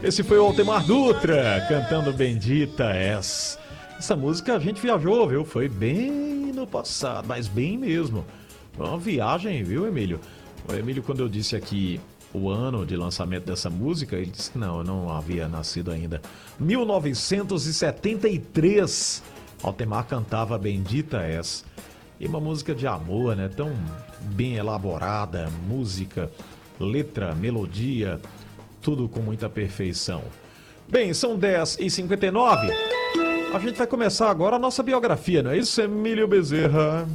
Esse foi o Altemar Dutra cantando Bendita És. Essa música a gente viajou, viu? Foi bem no passado, mas bem mesmo. Foi uma viagem, viu, Emílio? O Emílio, quando eu disse aqui o ano de lançamento dessa música, ele disse que não, eu não havia nascido ainda. 1973, Altemar cantava Bendita És. E uma música de amor, né? Tão bem elaborada, música, letra, melodia, tudo com muita perfeição. Bem, são 10h59. A gente vai começar agora a nossa biografia, não é isso, Emílio Bezerra?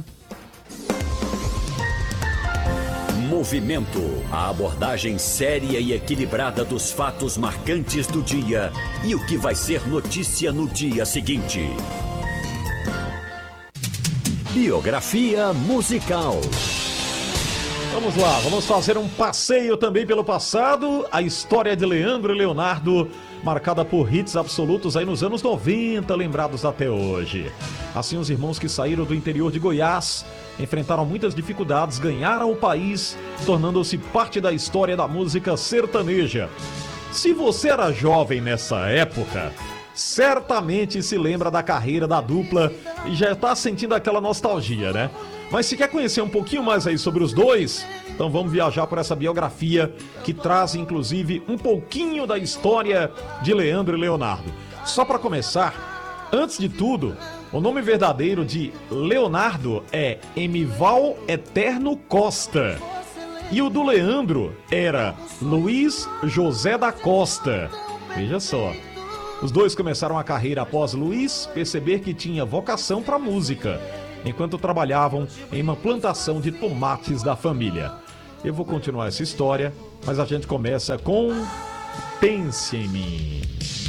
Movimento, a abordagem séria e equilibrada dos fatos marcantes do dia e o que vai ser notícia no dia seguinte. Biografia musical. Vamos lá, vamos fazer um passeio também pelo passado. A história de Leandro e Leonardo, marcada por hits absolutos aí nos anos 90, lembrados até hoje. Assim, os irmãos que saíram do interior de Goiás enfrentaram muitas dificuldades, ganharam o país, tornando-se parte da história da música sertaneja. Se você era jovem nessa época, certamente se lembra da carreira da dupla e já está sentindo aquela nostalgia, né? Mas se quer conhecer um pouquinho mais aí sobre os dois, então vamos viajar por essa biografia que traz inclusive um pouquinho da história de Leandro e Leonardo. Só para começar, antes de tudo, o nome verdadeiro de Leonardo é Emival Eterno Costa. E o do Leandro era Luiz José da Costa. Veja só. Os dois começaram a carreira após Luiz perceber que tinha vocação para música, enquanto trabalhavam em uma plantação de tomates da família. Eu vou continuar essa história, mas a gente começa com Pense em Mim.